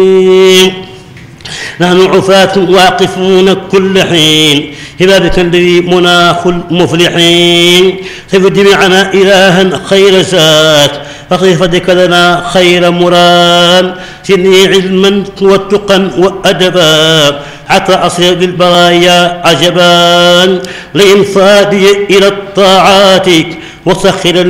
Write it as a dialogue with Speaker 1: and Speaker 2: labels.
Speaker 1: نحن عفاة واقفون كل حين هبابك الذي مناخ المفلحين خف جميعنا إلها خير سات فخف فضلك لنا خير مراد زدني علما واتقا وأدبا حتى أصير بالبرايا عجبا لإنفادي إلى الطاعات وسخر